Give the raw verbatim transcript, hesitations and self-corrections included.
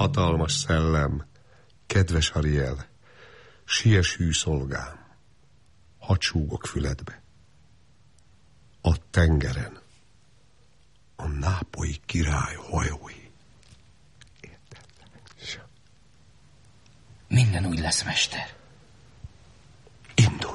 hatalmas szellem, kedves Ariel, siess hű szolgám, hadd súgok füledbe. A tengeren a nápolyi király hajói. Minden úgy lesz, mester.